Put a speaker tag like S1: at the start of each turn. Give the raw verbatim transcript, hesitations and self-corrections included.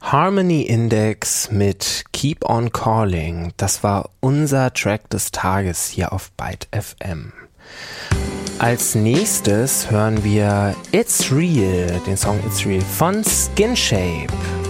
S1: Harmony Index mit Keep on Calling. Das war unser Track des Tages hier auf Byte F M. Als nächstes hören wir It's Real, den Song It's Real von Skin Shape.